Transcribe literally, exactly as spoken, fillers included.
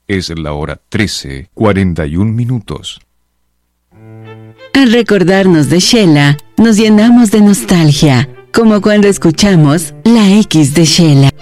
Es la hora trece, cuarenta y un minutos. Al recordarnos de Sheila, nos llenamos de nostalgia, como cuando escuchamos La X de Sheila.